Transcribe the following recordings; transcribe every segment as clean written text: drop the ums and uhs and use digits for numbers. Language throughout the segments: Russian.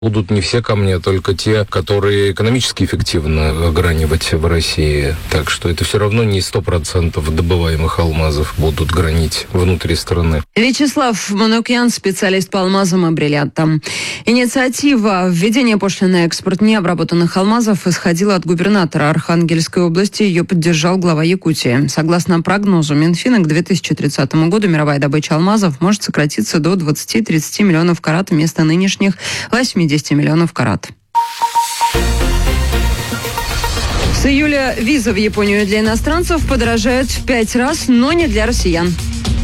Будут не все камни, а только те, которые экономически эффективно огранивать в России. Так что это все равно не 100% добываемых алмазов будут гранить внутри страны. Вячеслав Манукян, специалист по алмазам и бриллиантам. Инициатива введения пошлин на экспорт необработанных алмазов исходила от губернатора Архангельской области. Ее поддержал глава Якутии. Согласно прогнозу Минфина, к 2030 году мировая добыча алмазов может сократиться до 20-30 миллионов карат вместо нынешних 80 миллионов карат. С июля виза в Японию для иностранцев подорожает в 5 раз, но не для россиян.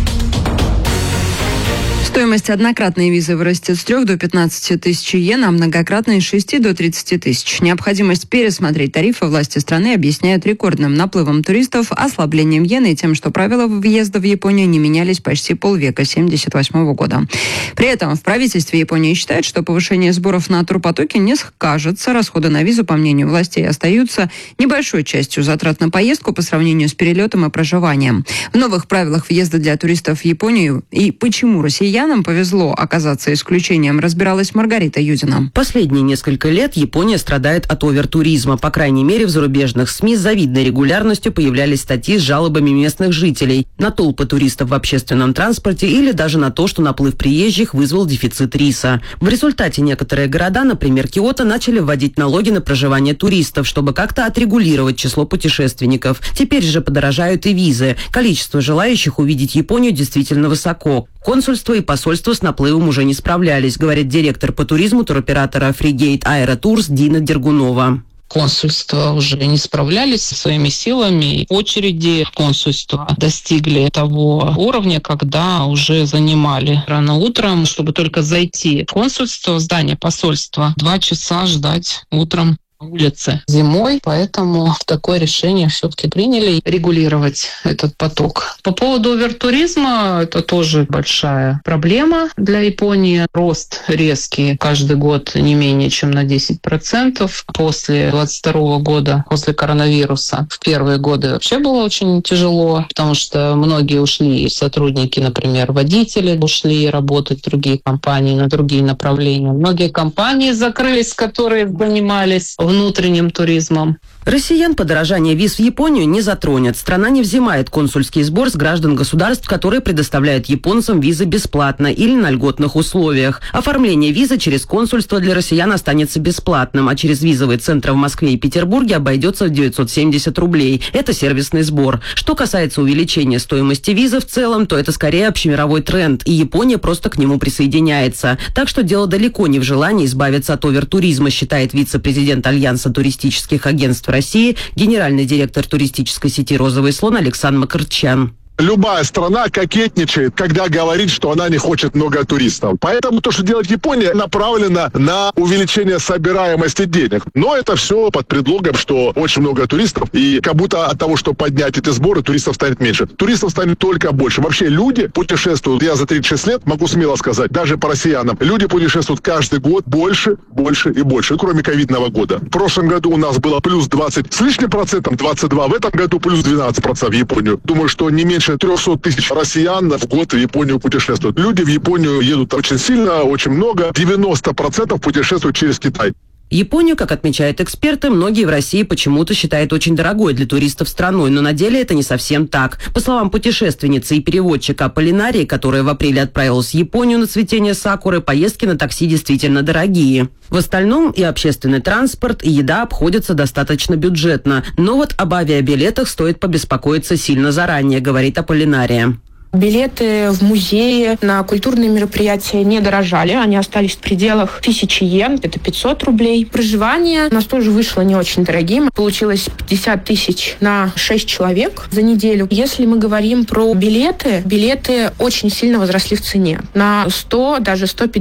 Стоимость однократной визы вырастет с 3 до 15 тысяч йен, а многократной с 6 до 30 тысяч. Необходимость пересмотреть тарифы власти страны объясняют рекордным наплывом туристов, ослаблением иены и тем, что правила въезда в Японию не менялись почти полвека, с 1978 года. При этом в правительстве Японии считают, что повышение сборов на турпотоки не скажется. Расходы на визу, по мнению властей, остаются небольшой частью затрат на поездку по сравнению с перелетом и проживанием. В новых правилах въезда для туристов в Японию и почему россиянам повезло оказаться исключением, разбиралась Маргарита Юдина. Последние несколько лет Япония страдает от овертуризма. По крайней мере, в зарубежных СМИ с завидной регулярностью появлялись статьи с жалобами местных жителей на толпы туристов в общественном транспорте или даже на то, что наплыв приезжих вызвал дефицит риса. В результате некоторые города, например, Киото, начали вводить налоги на проживание туристов, чтобы как-то отрегулировать число путешественников. Теперь же подорожают и визы. Количество желающих увидеть Японию действительно высоко. Консульство и посольство с наплывом уже не справлялись, говорит директор по туризму туроператора Frigate Aerotours Дина Дергунова. Консульства уже не справлялись со своими силами. Очереди консульства достигли того уровня, когда уже занимали рано утром, чтобы только зайти в консульство, в здание посольства, 2 часа ждать утром улицы зимой, поэтому такое решение все-таки приняли регулировать этот поток. По поводу овертуризма, это тоже большая проблема для Японии. Рост резкий каждый год не менее чем на 10%. После 2022 года, после коронавируса, в первые годы вообще было очень тяжело, потому что многие ушли, сотрудники, например, водители ушли работать в другие компании, на другие направления. Многие компании закрылись, которые занимались внутренним туризмом. Россиян подорожание виз в Японию не затронет. Страна не взимает консульский сбор с граждан государств, которые предоставляют японцам визы бесплатно или на льготных условиях. Оформление визы через консульство для россиян останется бесплатным, а через визовые центры в Москве и Петербурге обойдется в 970 рублей. Это сервисный сбор. Что касается увеличения стоимости визы в целом, то это скорее общемировой тренд, и Япония просто к нему присоединяется. Так что дело далеко не в желании избавиться от овертуризма, считает вице-президент Альянса туристических агентств России, генеральный директор туристической сети «Розовый слон» Александр Макарчан. Любая страна кокетничает, когда говорит, что она не хочет много туристов. Поэтому то, что делает Япония, направлено на увеличение собираемости денег. Но это все под предлогом, что очень много туристов, и как будто от того, что поднять эти сборы, туристов станет меньше. Туристов станет только больше. Вообще люди путешествуют, я за 36 лет могу смело сказать, даже по россиянам, люди путешествуют каждый год больше, больше и больше, кроме ковидного года. В прошлом году у нас было плюс 20 с лишним процентом, 22, в этом году плюс 12% в Японию. Думаю, что не меньше 300 тысяч россиян в год в Японию путешествуют. Люди в Японию едут очень сильно, очень много. 90% путешествуют через Китай. Японию, как отмечают эксперты, многие в России почему-то считают очень дорогой для туристов страной, но на деле это не совсем так. По словам путешественницы и переводчика Аполлинарии, которая в апреле отправилась в Японию на цветение сакуры, поездки на такси действительно дорогие. В остальном и общественный транспорт, и еда обходятся достаточно бюджетно. Но вот об авиабилетах стоит побеспокоиться сильно заранее, говорит Аполлинария. Билеты в музеи, на культурные мероприятия не дорожали. Они остались в пределах 1000 йен, это 500 рублей. Проживание у нас тоже вышло не очень дорогим. Получилось 50 тысяч на 6 человек за неделю. Если мы говорим про билеты, билеты очень сильно возросли в цене. На 100, даже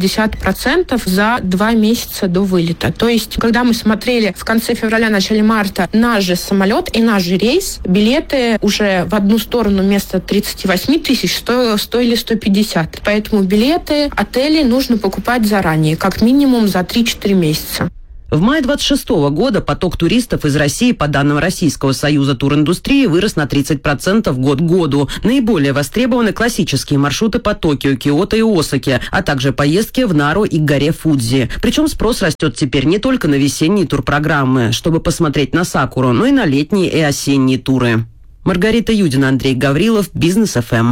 150% за 2 месяца до вылета. То есть, когда мы смотрели в конце февраля, начале марта наш же самолет и наш же рейс, билеты уже в одну сторону вместо 38 тысяч стоили 150. Поэтому билеты, отели нужно покупать заранее, как минимум за 3-4 месяца. В мае 26 года поток туристов из России, по данным Российского союза туриндустрии, вырос на 30% год к году. Наиболее востребованы классические маршруты по Токио, Киото и Осаке, а также поездки в Нару и к горе Фудзи. Причем спрос растет теперь не только на весенние турпрограммы, чтобы посмотреть на сакуру, но и на летние и осенние туры. Маргарита Юдина, Андрей Гаврилов, Бизнес ФМ.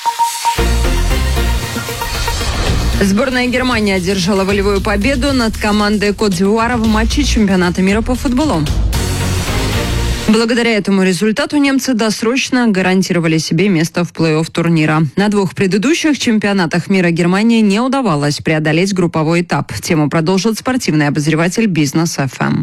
Сборная Германии одержала волевую победу над командой Кот-д'Ивуара в матче чемпионата мира по футболу. Благодаря этому результату немцы досрочно гарантировали себе место в плей-офф турнира. На 2 предыдущих чемпионатах мира Германии не удавалось преодолеть групповой этап. Тему продолжит спортивный обозреватель Бизнес ФМ.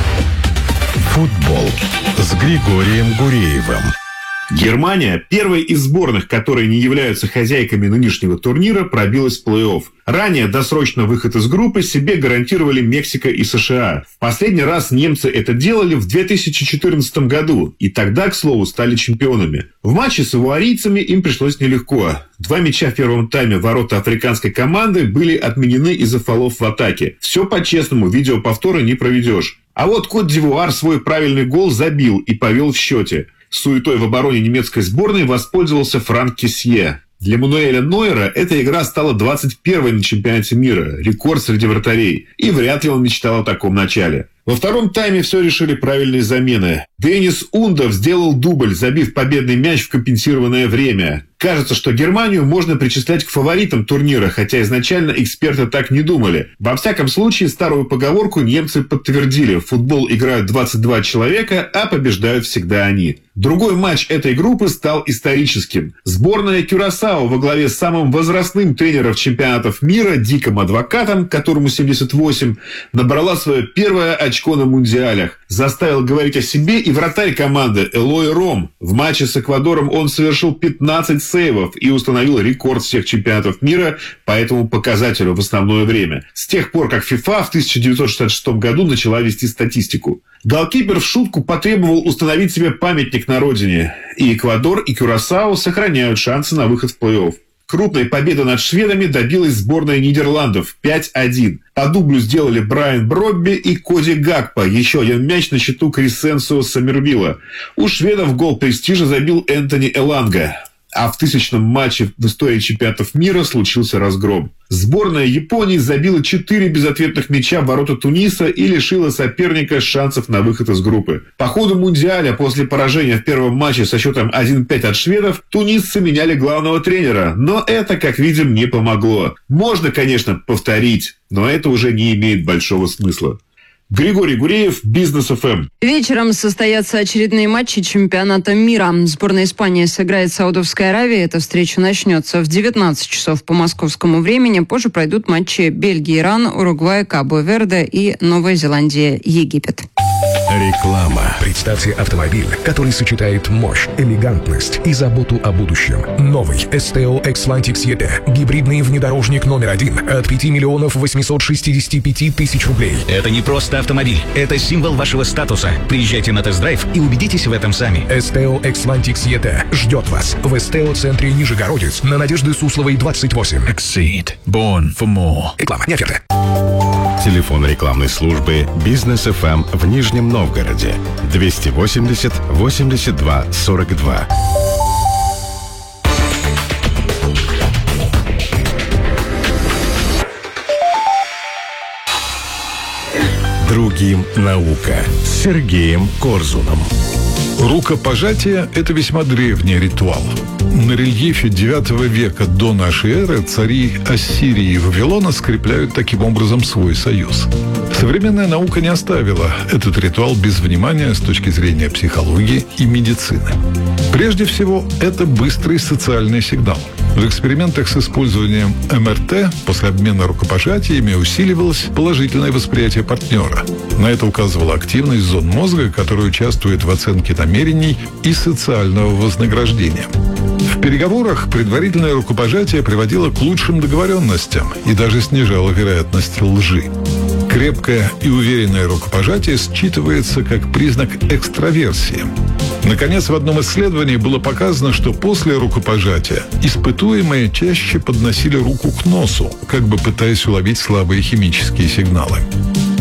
Футбол с Григорием Гуреевым. Германия, первая из сборных, которые не являются хозяйками нынешнего турнира, пробилась в плей-офф. Ранее досрочно выход из группы себе гарантировали Мексика и США. В последний раз немцы это делали в 2014 году, и тогда, к слову, стали чемпионами. В матче с ивуарийцами им пришлось нелегко. 2 мяча в первом тайме ворота африканской команды были отменены из-за фолов в атаке. Все по-честному, видеоповторы не проведешь. А вот Кот-д'Ивуар свой правильный гол забил и повел в счете. Суетой в обороне немецкой сборной воспользовался Франк Кессье. Для Мануэля Нойера эта игра стала 21-й на чемпионате мира, рекорд среди вратарей, и вряд ли он мечтал о таком начале. Во втором тайме все решили правильные замены. Денис Ундов сделал дубль, забив победный мяч в компенсированное время. Кажется, что Германию можно причислять к фаворитам турнира, хотя изначально эксперты так не думали. Во всяком случае, старую поговорку немцы подтвердили. В футбол играют 22 человека, а побеждают всегда они. Другой матч этой группы стал историческим. Сборная Кюрасао во главе с самым возрастным тренером чемпионатов мира, Диком Адвокатом, которому 78, набрала свое первое очко на мундиалях. Заставил говорить о себе и вратарь команды Элой Ром. В матче с Эквадором он совершил 15 сейвов и установил рекорд всех чемпионатов мира по этому показателю в основное время. С тех пор, как ФИФА в 1966 году начала вести статистику. Голкипер в шутку потребовал установить себе памятник на родине. И Эквадор, и Кюрасао сохраняют шансы на выход в плей-офф. Крупной победы над шведами добилась сборная Нидерландов 5-1. По дублю сделали Брайан Бробби и Коди Гакпо. Еще один мяч на счету Крисенсио Сомервилла. У шведов гол престижа забил Энтони Эланга. А в 1000-м матче в истории чемпионатов мира случился разгром. Сборная Японии забила 4 безответных мяча в ворота Туниса и лишила соперника шансов на выход из группы. По ходу мундиаля после поражения в первом матче со счетом 1-5 от шведов тунисцы меняли главного тренера, но это, как видим, не помогло. Можно, конечно, повторить, но это уже не имеет большого смысла. Григорий Гуреев, Бизнес ФМ. Вечером состоятся очередные матчи чемпионата мира. Сборная Испании сыграет с Саудовской Аравией. Эта встреча начнется в 19 часов по московскому времени. Позже пройдут матчи Бельгии, Иран, Уругвай, Кабо-Верде и Новая Зеландия, Египет. Реклама. Представьте автомобиль, который сочетает мощь, элегантность и заботу о будущем. Новый STO X-Lantix ET. Гибридный внедорожник номер 1 от 5 миллионов 865 тысяч рублей. Это не просто автомобиль, это символ вашего статуса. Приезжайте на тест-драйв и убедитесь в этом сами. STO X-Lantix ET ждет вас в СТО-центре Нижегородец на Надежды Сусловой, 28. Exceed. Born for more. Реклама не оферта. Телефон рекламной службы Бизнес ФМ в Нижнем Новгороде 280 82 42. Другим наука с Сергеем Корзуном. Рукопожатие – это весьма древний ритуал. На рельефе IX века до нашей эры цари Ассирии и Вавилона скрепляют таким образом свой союз. Современная наука не оставила этот ритуал без внимания с точки зрения психологии и медицины. Прежде всего, это быстрый социальный сигнал. В экспериментах с использованием МРТ после обмена рукопожатиями усиливалось положительное восприятие партнера. На это указывала активность зон мозга, которая участвует в оценке намерений и социального вознаграждения. В переговорах предварительное рукопожатие приводило к лучшим договоренностям и даже снижало вероятность лжи. Крепкое и уверенное рукопожатие считывается как признак экстраверсии. Наконец, в одном исследовании было показано, что после рукопожатия испытуемые чаще подносили руку к носу, как бы пытаясь уловить слабые химические сигналы.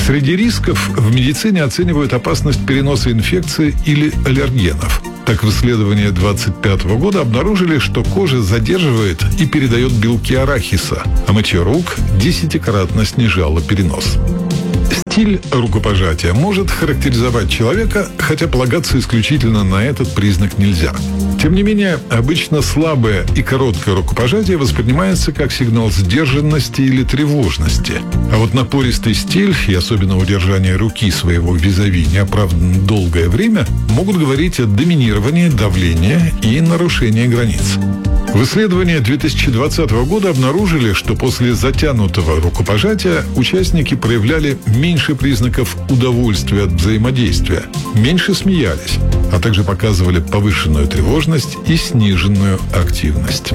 Среди рисков в медицине оценивают опасность переноса инфекции или аллергенов. Так, в исследовании 2025 года обнаружили, что кожа задерживает и передает белки арахиса, а мытье рук 10-кратно снижало перенос. Стиль рукопожатия может характеризовать человека, хотя полагаться исключительно на этот признак нельзя. Тем не менее, обычно слабое и короткое рукопожатие воспринимается как сигнал сдержанности или тревожности. А вот напористый стиль и особенно удержание руки своего визави неоправданно долгое время могут говорить о доминировании, давлении и нарушении границ. В исследовании 2020 года обнаружили, что после затянутого рукопожатия участники проявляли меньше признаков удовольствия от взаимодействия, меньше смеялись, а также показывали повышенную тревожность и сниженную активность.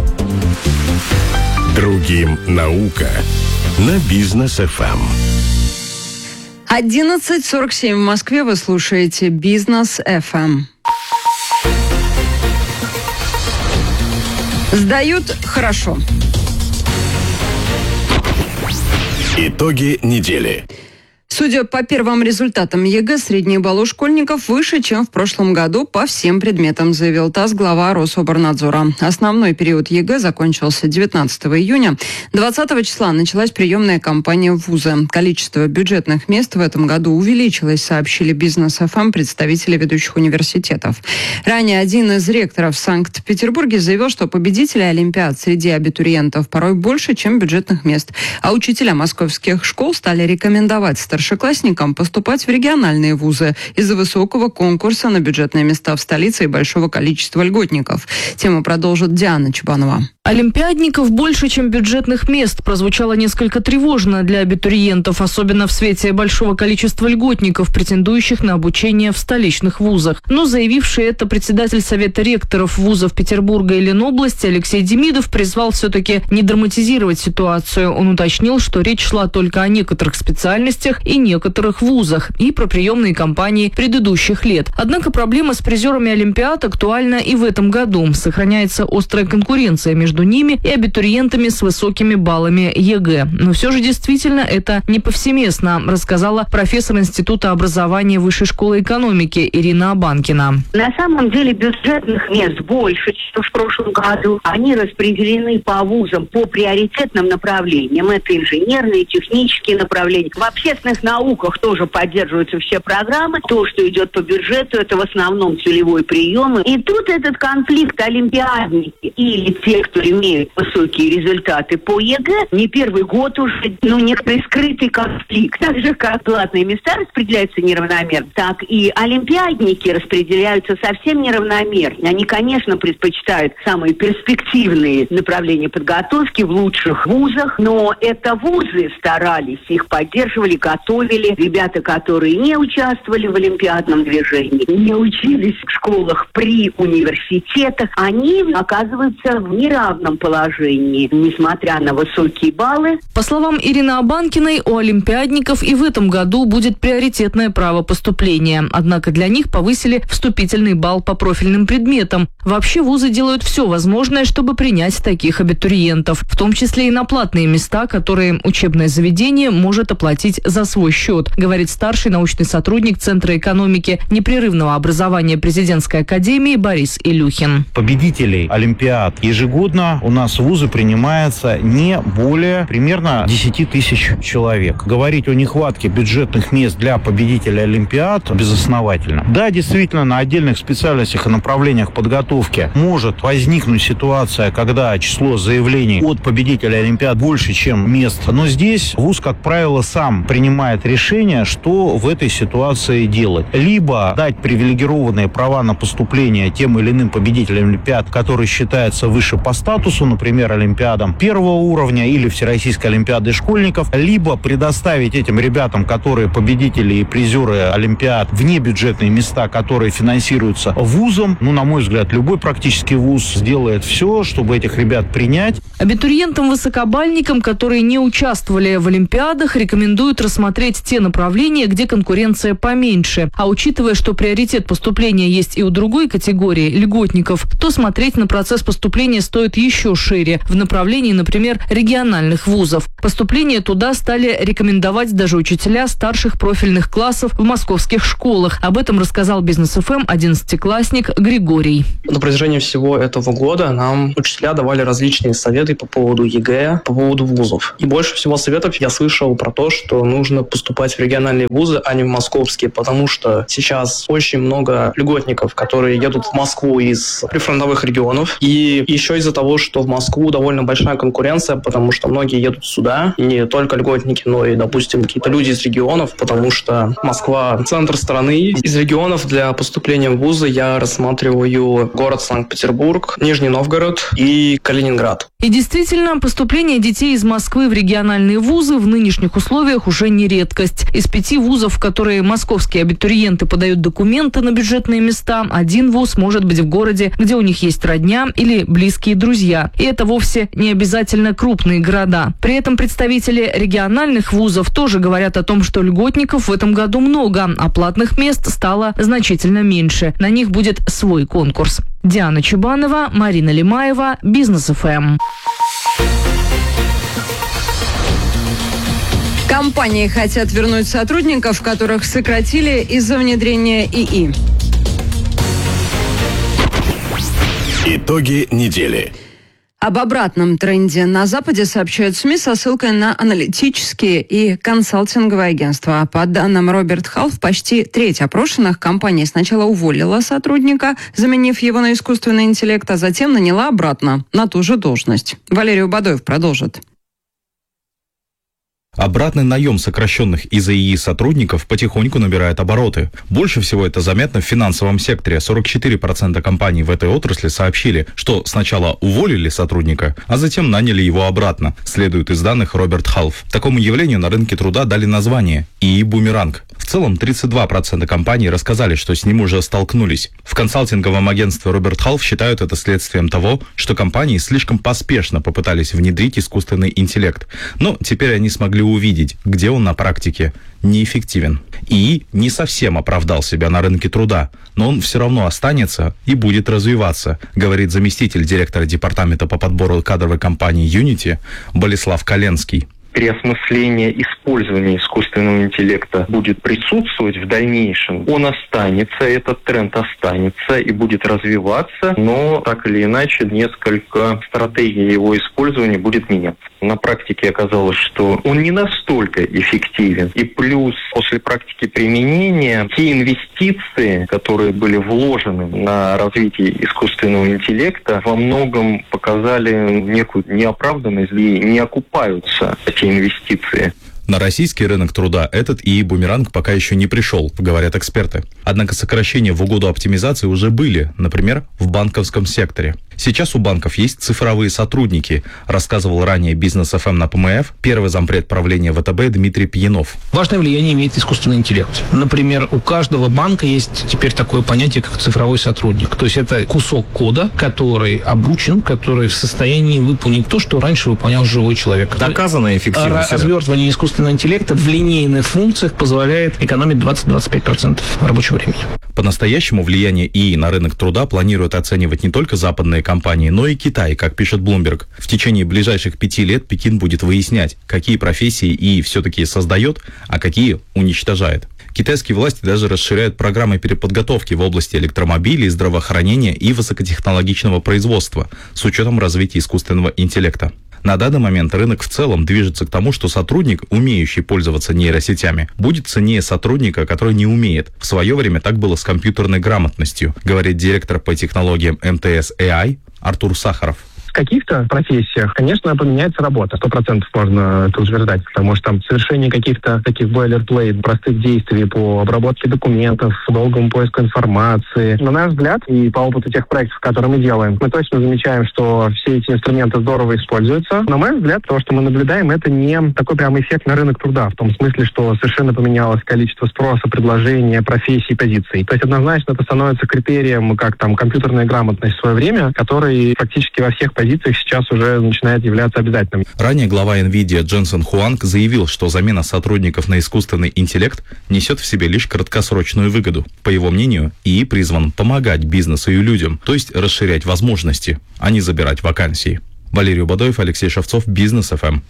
Другим наука на Бизнес ФМ. 11:47 в Москве. Вы слушаете Бизнес ФМ. Сдают хорошо. Итоги недели. Судя по первым результатам ЕГЭ, средний балл у школьников выше, чем в прошлом году по всем предметам, заявил ТАСС глава Рособорнадзора. Основной период ЕГЭ закончился 19 июня. 20 числа началась приемная кампания в вузы. Количество бюджетных мест в этом году увеличилось, сообщили Бизнес ФМ представители ведущих университетов. Ранее один из ректоров в Санкт-Петербурге заявил, что победителей олимпиад среди абитуриентов порой больше, чем бюджетных мест. А учителя московских школ стали рекомендовать старшеклассникам поступать в региональные вузы из-за высокого конкурса на бюджетные места в столице и большого количества льготников. Тему продолжит Диана Чебанова. Олимпиадников больше, чем бюджетных мест, прозвучало несколько тревожно для абитуриентов, особенно в свете большого количества льготников, претендующих на обучение в столичных вузах. Но заявивший это председатель Совета ректоров вузов Петербурга и Ленобласти Алексей Демидов призвал все-таки не драматизировать ситуацию. Он уточнил, что речь шла только о некоторых специальностях и некоторых вузах, и про приемные кампании предыдущих лет. Однако проблема с призерами Олимпиад актуальна и в этом году. Сохраняется острая конкуренция между ними и абитуриентами с высокими баллами ЕГЭ. Но все же действительно это не повсеместно, рассказала профессор Института образования Высшей школы экономики Ирина Абанкина. На самом деле бюджетных мест больше, чем в прошлом году. Они распределены по вузам по приоритетным направлениям. Это инженерные, технические направления. В общественных науках тоже поддерживаются все программы. То, что идет по бюджету, это в основном целевой прием. И тут этот конфликт олимпиадники или те, кто имеют высокие результаты по ЕГЭ, не первый год уже, некоторый скрытый конфликт. Так же, как платные места распределяются неравномерно, так и олимпиадники распределяются совсем неравномерно. Они, конечно, предпочитают самые перспективные направления подготовки в лучших вузах, но это вузы старались, их поддерживали, готовили. Ребята, которые не участвовали в олимпиадном движении, не учились в школах при университетах, они оказываются в неравном положении, несмотря на высокие баллы. По словам Ирины Абанкиной, у олимпиадников и в этом году будет приоритетное право поступления. Однако для них повысили вступительный балл по профильным предметам. Вообще вузы делают все возможное, чтобы принять таких абитуриентов, в том числе и на платные места, которые учебное заведение может оплатить за свой счет, говорит старший научный сотрудник Центра экономики непрерывного образования Президентской академии Борис Илюхин. Победителей олимпиад ежегодно у нас в вузы принимается не более примерно 10 тысяч человек. Говорить о нехватке бюджетных мест для победителей олимпиад безосновательно. Да, действительно, на отдельных специальностях и направлениях подготовки может возникнуть ситуация, когда число заявлений от победителей олимпиад больше, чем мест. Но здесь вуз, как правило, сам принимает решение, что в этой ситуации делать. Либо дать привилегированные права на поступление тем или иным победителям олимпиад, которые считаются выше по статусу, например, олимпиадам первого уровня или Всероссийской олимпиады школьников, либо предоставить этим ребятам, которые победители и призеры олимпиад, внебюджетные места, которые финансируются вузом. На мой взгляд, любой практически вуз сделает все, чтобы этих ребят принять. Абитуриентам-высокобальникам, которые не участвовали в олимпиадах, рекомендуют рассмотреть рассмотреть те направления, где конкуренция поменьше. А учитывая, что приоритет поступления есть и у другой категории льготников, то смотреть на процесс поступления стоит еще шире, в направлении, например, региональных вузов. Поступление туда стали рекомендовать даже учителя старших профильных классов в московских школах. Об этом рассказал Бизнес ФМ 11-классник Григорий. На протяжении всего этого года нам учителя давали различные советы по поводу ЕГЭ, по поводу вузов. И больше всего советов я слышал про то, что нужно поступать в региональные вузы, а не в московские, потому что сейчас очень много льготников, которые едут в Москву из прифронтовых регионов. И еще из-за того, что в Москву довольно большая конкуренция, потому что многие едут сюда, и не только льготники, но и, допустим, какие-то люди из регионов, потому что Москва – центр страны. Из регионов для поступления в вузы я рассматриваю город Санкт-Петербург, Нижний Новгород и Калининград. И действительно, поступление детей из Москвы в региональные вузы в нынешних условиях уже не редкость. Из 5 вузов, в которые московские абитуриенты подают документы на бюджетные места, один вуз может быть в городе, где у них есть родня или близкие друзья. И это вовсе не обязательно крупные города. При этом представители региональных вузов тоже говорят о том, что льготников в этом году много, а платных мест стало значительно меньше. На них будет свой конкурс. Диана Чубанова, Марина Лимаева, Бизнес ФМ. Компании хотят вернуть сотрудников, которых сократили из-за внедрения ИИ. Итоги недели. Об обратном тренде на Западе сообщают СМИ со ссылкой на аналитические и консалтинговые агентства. По данным Роберт Халф, почти треть опрошенных компаний сначала уволила сотрудника, заменив его на искусственный интеллект, а затем наняла обратно на ту же должность. Валерий Убадоев продолжит. Обратный наем сокращенных из ИИ сотрудников потихоньку набирает обороты. Больше всего это заметно в финансовом секторе. 44% компаний в этой отрасли сообщили, что сначала уволили сотрудника, а затем наняли его обратно, следует из данных Роберт Халф. Такому явлению на рынке труда дали название ИИ-бумеранг. В целом 32% компаний рассказали, что с ним уже столкнулись. В консалтинговом агентстве Роберт Халф считают это следствием того, что компании слишком поспешно попытались внедрить искусственный интеллект. Но теперь они смогли увидеть, где он на практике неэффективен. ИИ не совсем оправдал себя на рынке труда, но он все равно останется и будет развиваться, говорит заместитель директора департамента по подбору кадровой компании Unity Болеслав Коленский. Переосмысление использования искусственного интеллекта будет присутствовать в дальнейшем. Он останется, этот тренд останется и будет развиваться, но так или иначе несколько стратегий его использования будет меняться. На практике оказалось, что он не настолько эффективен. И плюс после практики применения те инвестиции, которые были вложены на развитие искусственного интеллекта, во многом показали некую неоправданность и не окупаются эти инвестиции. На российский рынок труда этот ИИ-бумеранг пока еще не пришел, говорят эксперты. Однако сокращения в угоду оптимизации уже были, например, в банковском секторе. Сейчас у банков есть цифровые сотрудники, рассказывал ранее Бизнес ФМ на ПМФ первый зампред правления ВТБ Дмитрий Пьянов. Важное влияние имеет искусственный интеллект. Например, у каждого банка есть теперь такое понятие, как цифровой сотрудник. То есть это кусок кода, который обучен, который в состоянии выполнить то, что раньше выполнял живой человек. Доказанная эффективность. Развертывание искусственного интеллекта в линейных функциях позволяет экономить 20-25% рабочего времени. По-настоящему влияние ИИ на рынок труда планируют оценивать не только западные компании, но и Китай, как пишет Bloomberg. В течение ближайших 5 лет Пекин будет выяснять, какие профессии ИИ все-таки создает, а какие уничтожает. Китайские власти даже расширяют программы переподготовки в области электромобилей, здравоохранения и высокотехнологичного производства с учетом развития искусственного интеллекта. На данный момент рынок в целом движется к тому, что сотрудник, умеющий пользоваться нейросетями, будет ценнее сотрудника, который не умеет. В свое время так было с компьютерной грамотностью, говорит директор по технологиям МТС AI Артур Сахаров. В каких-то профессиях, конечно, поменяется работа. 100% можно это утверждать, потому что там совершение каких-то таких бойлерплейт, простых действий по обработке документов, долгому поиску информации. На наш взгляд, и по опыту тех проектов, которые мы делаем, мы точно замечаем, что все эти инструменты здорово используются. На мой взгляд, то, что мы наблюдаем, это не такой прям эффект на рынок труда, в том смысле, что совершенно поменялось количество спроса, предложения, профессий, позиций. То есть однозначно это становится критерием, как там компьютерная грамотность в свое время, который фактически во всех позициях позициях сейчас уже начинает являться обязательным. Ранее глава NVIDIA Дженсен Хуанг заявил, что замена сотрудников на искусственный интеллект несет в себе лишь краткосрочную выгоду. По его мнению, ИИ призван помогать бизнесу и людям, то есть расширять возможности, а не забирать вакансии. Валерий Убадоев, Алексей Шевцов, Бизнес ФМ.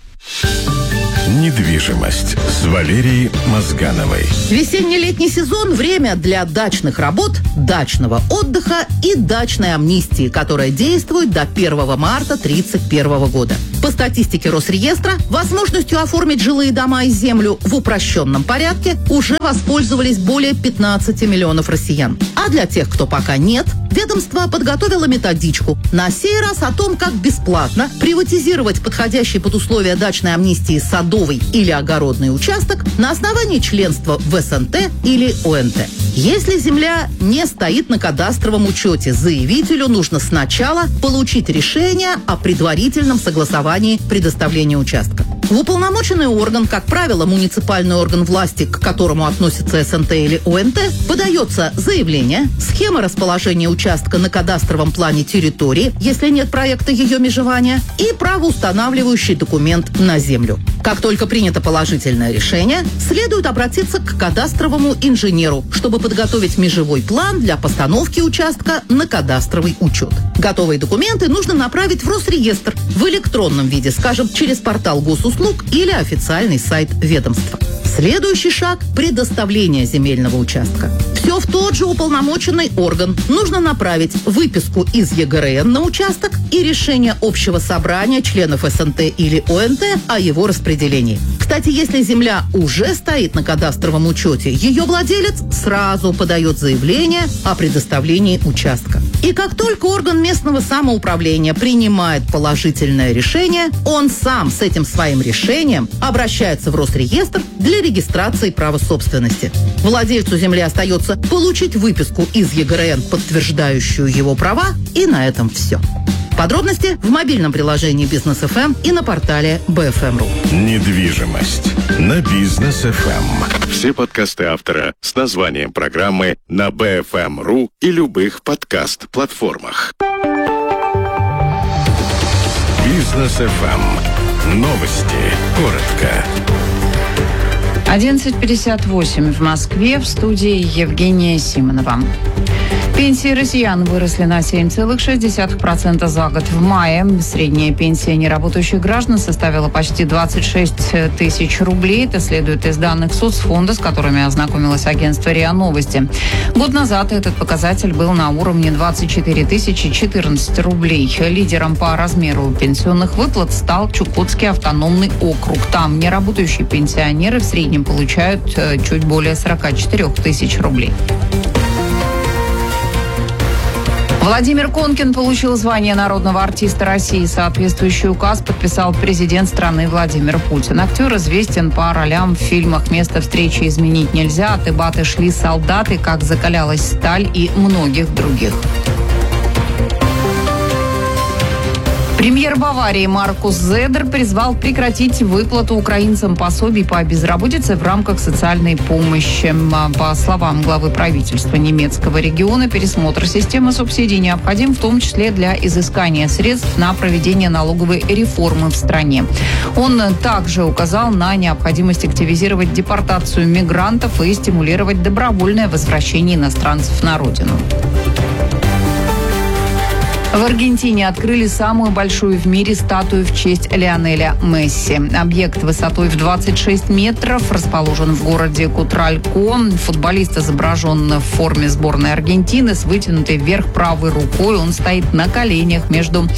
Недвижимость с Валерией Мозгановой. Весенне-летний сезон – время для дачных работ, дачного отдыха и дачной амнистии, которая действует до 1 марта 2031 года. По статистике Росреестра, возможностью оформить жилые дома и землю в упрощенном порядке уже воспользовались более 15 миллионов россиян. А для тех, кто пока нет, ведомство подготовило методичку. На сей раз о том, как бесплатно приватизировать подходящий под условия дачной амнистии садовый или огородный участок на основании членства в СНТ или ОНТ. Если земля не стоит на кадастровом учете, заявителю нужно сначала получить решение о предварительном согласовании предоставления участка. В уполномоченный орган, как правило, муниципальный орган власти, к которому относится СНТ или ОНТ, подается заявление, схема расположения участка на кадастровом плане территории, если нет проекта ее межевания, и правоустанавливающий документ на землю. Как только принято положительное решение, следует обратиться к кадастровому инженеру, чтобы подготовить межевой план для постановки участка на кадастровый учет. Готовые документы нужно направить в Росреестр в электронном виде, скажем, через портал госуслуг или официальный сайт ведомства. Следующий шаг – предоставление земельного участка. Все в тот же уполномоченный орган. Нужно направить выписку из ЕГРН на участок и решение общего собрания членов СНТ или ОНТ о его распределении. Кстати, если земля уже стоит на кадастровом учете, ее владелец сразу подает заявление о предоставлении участка. И как только орган местного самоуправления принимает положительное решение, он сам с этим своим решением обращается в Росреестр для регистрации права собственности. Владельцу земли остается получить выписку из ЕГРН, подтверждающую его права, и на этом все. Подробности в мобильном приложении Бизнес ФМ и на портале БФМ.ру. Недвижимость на Бизнес ФМ. Все подкасты автора с названием программы на БФМ.ру и любых подкаст-платформах. Бизнес ФМ. Новости. Коротко. 11:58 в Москве. В студии Евгения Симонова. Пенсии россиян выросли на 7,6% за год. В мае средняя пенсия неработающих граждан составила почти 26 тысяч рублей. Это следует из данных соцфонда, с которыми ознакомилось агентство РИА Новости. Год назад этот показатель был на уровне 24 тысячи 14 рублей. Лидером по размеру пенсионных выплат стал Чукотский автономный округ. Там неработающие пенсионеры в среднем получают чуть более 44 тысяч рублей. Владимир Конкин получил звание народного артиста России. Соответствующий указ подписал президент страны Владимир Путин. Актер известен по ролям в фильмах «Место встречи изменить нельзя», «От Ибаты шли солдаты», «Как закалялась сталь» и многих других. Премьер Баварии Маркус Зедер призвал прекратить выплату украинцам пособий по безработице в рамках социальной помощи. По словам главы правительства немецкого региона, пересмотр системы субсидий необходим в том числе для изыскания средств на проведение налоговой реформы в стране. Он также указал на необходимость активизировать депортацию мигрантов и стимулировать добровольное возвращение иностранцев на родину. В Аргентине открыли самую большую в мире статую в честь Лионеля Месси. Объект высотой в 26 метров расположен в городе Кутралько. Футболист изображен в форме сборной Аргентины с вытянутой вверх правой рукой. Он стоит на коленях. Между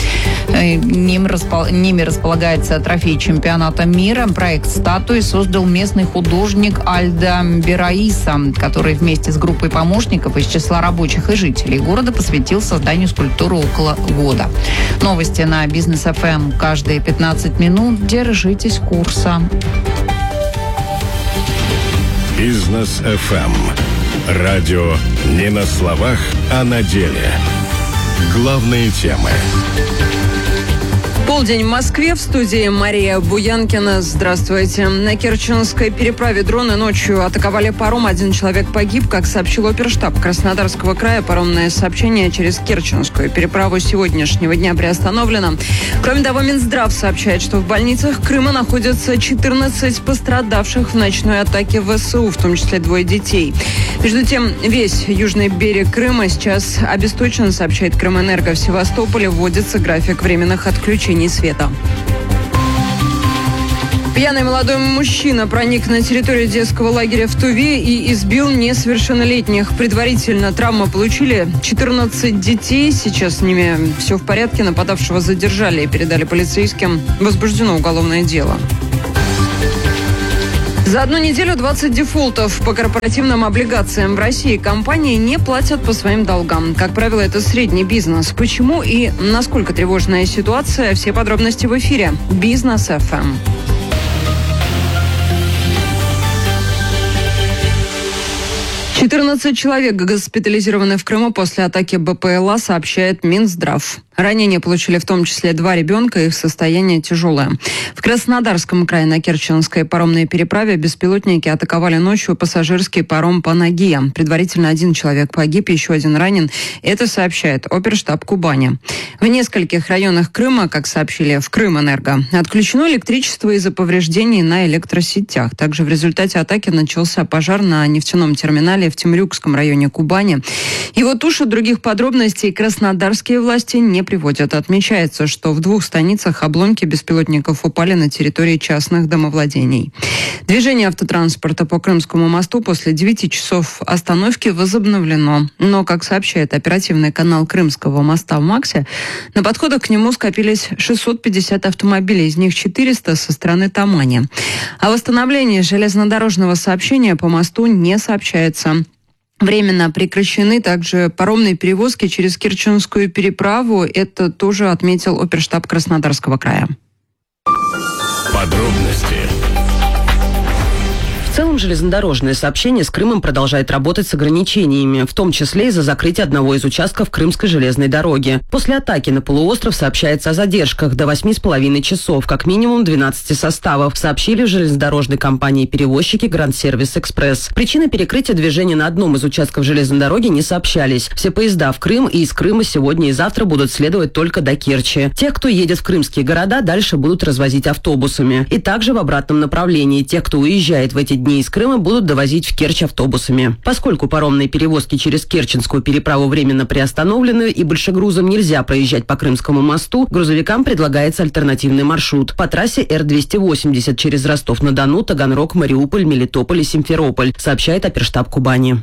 ними располагается трофей чемпионата мира. Проект статуи создал местный художник Альдо Бераиса, который вместе с группой помощников из числа рабочих и жителей города посвятил созданию скульптуры около года. Новости на Бизнес ФМ каждые 15 минут. Держитесь курса. Бизнес ФМ. Радио не на словах, а на деле. Главные темы. Полдень в Москве, в студии Мария Буянкина. Здравствуйте. На Керченской переправе дроны ночью атаковали паром. 1 человек погиб, как сообщил оперштаб Краснодарского края. Паромное сообщение через Керченскую переправу сегодняшнего дня приостановлено. Кроме того, Минздрав сообщает, что в больницах Крыма находятся 14 пострадавших в ночной атаке ВСУ, в том числе 2 детей. Между тем, весь южный берег Крыма сейчас обесточен, сообщает Крымэнерго. В Севастополе вводится график временных отключений света. Пьяный молодой мужчина проник на территорию детского лагеря в Туве и избил несовершеннолетних. Предварительно травмы получили 14 детей. Сейчас с ними все в порядке. Нападавшего задержали и передали полицейским. Возбуждено уголовное дело. За одну неделю 20 дефолтов по корпоративным облигациям в России. Компании не платят по своим долгам. Как правило, это средний бизнес. Почему и насколько тревожная ситуация? Все подробности в эфире. Бизнес ФМ. «14 человек госпитализированы в Крыму после атаки БПЛА», сообщает Минздрав. Ранения получили в том числе 2 ребенка, их состояние тяжелое. В Краснодарском крае на Керченской паромной переправе беспилотники атаковали ночью пассажирский паром «Панагия». Предварительно 1 человек погиб, еще 1 ранен. Это сообщает оперштаб Кубани. В нескольких районах Крыма, как сообщили в Крымэнерго, отключено электричество из-за повреждений на электросетях. Также в результате атаки начался пожар на нефтяном терминале в Темрюкском районе Кубани. И вот уж других подробностей краснодарские власти не приводят. Отмечается, что в 2 станицах обломки беспилотников упали на территории частных домовладений. Движение автотранспорта по Крымскому мосту после 9 часов остановки возобновлено. Но, как сообщает оперативный канал Крымского моста в Максе, на подходах к нему скопились 650 автомобилей, из них 400 со стороны Тамани. О восстановлении железнодорожного сообщения по мосту не сообщается. Временно прекращены также паромные перевозки через Керченскую переправу. Это тоже отметил оперштаб Краснодарского края. Подробности. В целом, железнодорожное сообщение с Крымом продолжает работать с ограничениями, в том числе из-за закрытия одного из участков Крымской железной дороги. После атаки на полуостров сообщается о задержках до 8,5 часов, как минимум 12 составов, сообщили в железнодорожной компании-перевозчики Гранд Сервис Экспресс. Причины перекрытия движения на одном из участков железной дороги не сообщались. Все поезда в Крым и из Крыма сегодня и завтра будут следовать только до Керчи. Тех, кто едет в крымские города, дальше будут развозить автобусами. И также в обратном направлении. Тех, кто уезжает в эти дни из Крыма, будут довозить в Керчь автобусами. Поскольку паромные перевозки через Керченскую переправу временно приостановлены и большегрузам нельзя проезжать по Крымскому мосту, грузовикам предлагается альтернативный маршрут по трассе Р-280 через Ростов-на-Дону, Таганрог, Мариуполь, Мелитополь и Симферополь, сообщает оперштаб Кубани.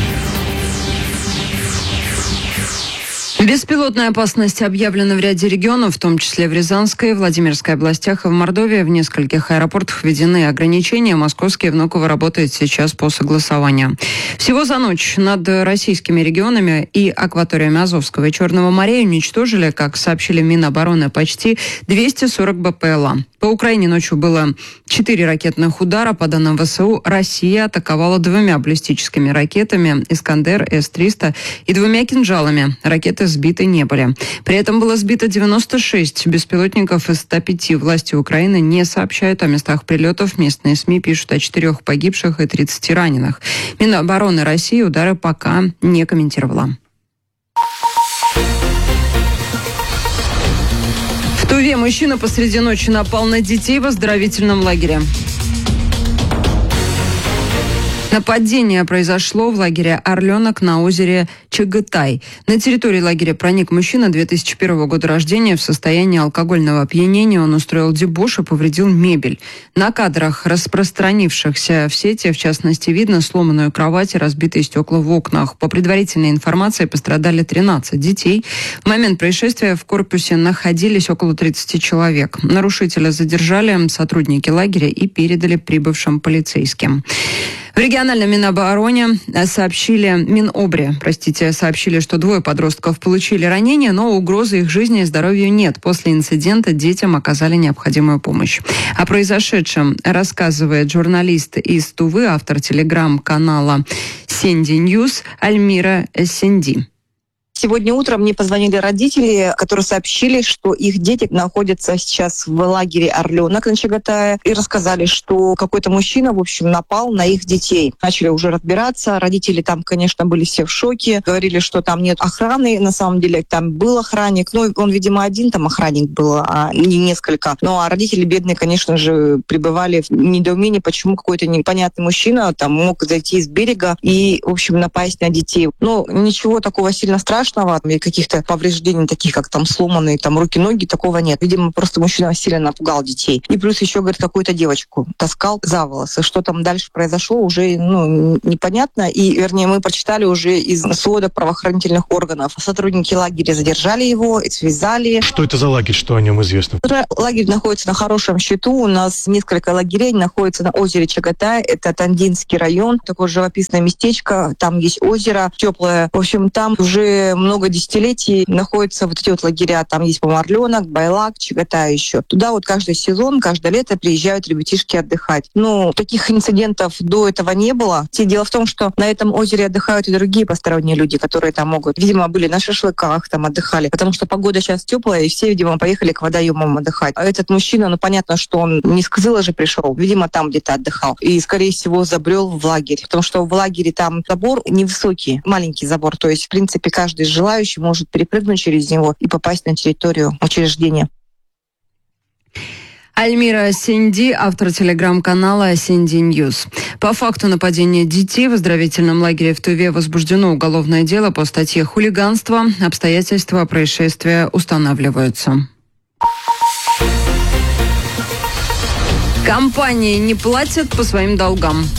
Беспилотная опасность объявлена в ряде регионов, в том числе в Рязанской, Владимирской областях и в Мордовии. В нескольких аэропортах введены ограничения. Московский Внуково работает сейчас по согласованию. Всего за ночь над российскими регионами и акваториями Азовского и Черного морей уничтожили, как сообщили Минобороны, почти 240 БПЛА. По Украине ночью было 4 ракетных удара. По данным ВСУ, Россия атаковала 2 баллистическими ракетами «Искандер», С-300 и 2 кинжалами. Ракеты сбиты не были. При этом было сбито 96 беспилотников из 105. Власти Украины не сообщают о местах прилетов. Местные СМИ пишут о 4 погибших и 30 раненых. Минобороны России удары пока не комментировала. В Туве мужчина посреди ночи напал на детей в оздоровительном лагере. Нападение произошло в лагере «Орленок» на озере Чагытай. На территории лагеря проник мужчина 2001 года рождения в состоянии алкогольного опьянения. Он устроил дебош и повредил мебель. На кадрах, распространившихся в сети, в частности, видно сломанную кровать и разбитые стекла в окнах. По предварительной информации, пострадали 13 детей. В момент происшествия в корпусе находились около 30 человек. Нарушителя задержали сотрудники лагеря и прибывшим полицейским. В региональном Минобороне сообщили, что 2 подростков получили ранения, но угрозы их жизни и здоровью нет. После инцидента детям оказали необходимую помощь. О произошедшем рассказывает журналист из Тувы, автор телеграм-канала Сенди Ньюс Альмира Сенди. Сегодня утром мне позвонили родители, которые сообщили, что их дети находятся сейчас в лагере «Орленок» на Чагатае, и рассказали, что какой-то мужчина, в общем, напал на их детей. Начали уже разбираться. Родители там, конечно, были все в шоке. Говорили, что там нет охраны. На самом деле там был охранник. Ну, он, видимо, один там охранник был, а не несколько. Ну, а родители бедные, конечно же, пребывали в недоумении, почему какой-то непонятный мужчина там мог зайти с берега и, в общем, напасть на детей. Ну, ничего такого сильно страшного, каких-то повреждений, таких как там сломанные там руки-ноги, такого нет. Видимо, просто мужчина сильно напугал детей. И плюс еще, говорит, какую-то девочку таскал за волосы. Что там дальше произошло, уже непонятно. И, вернее, мы прочитали уже из свода правоохранительных органов. Сотрудники лагеря задержали его, связали. Что это за лагерь, что о нем известно? Лагерь находится на хорошем счету. У нас несколько лагерей находится на озере Чагатай. Это Тандинский район. Такое живописное местечко. Там есть озеро теплое. В общем, там уже много десятилетий находятся вот эти вот лагеря. Там есть, по-моему, Орленок, Байлак, Чагатай еще. Туда вот каждый сезон, каждое лето приезжают ребятишки отдыхать. Ну, таких инцидентов до этого не было. Дело в том, что на этом озере отдыхают и другие посторонние люди, которые там могут. Видимо, были на шашлыках, там отдыхали. Потому что погода сейчас теплая, и все, видимо, поехали к водоемам отдыхать. А этот мужчина, понятно, что он не с Кызыла же пришел. Видимо, там где-то отдыхал. И, скорее всего, забрел в лагерь. Потому что в лагере там забор невысокий, маленький забор. То есть, в принципе, каждый желающий может перепрыгнуть через него и попасть на территорию учреждения. Альмира Синди, автор телеграм-канала Синди Ньюс. По факту нападения детей в оздоровительном лагере в Туве возбуждено уголовное дело по статье «Хулиганство». Обстоятельства происшествия устанавливаются. Компании не платят по своим долгам.